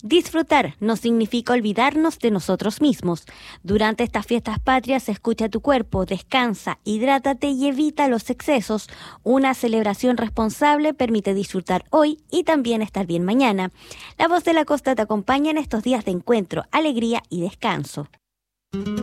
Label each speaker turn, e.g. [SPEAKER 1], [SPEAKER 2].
[SPEAKER 1] Disfrutar no significa olvidarnos de nosotros mismos. Durante estas fiestas patrias, escucha tu cuerpo, descansa, hidrátate y evita los excesos. Una celebración responsable permite disfrutar hoy y también estar bien mañana. La Voz de la Costa te acompaña en estos días de encuentro, alegría y descanso.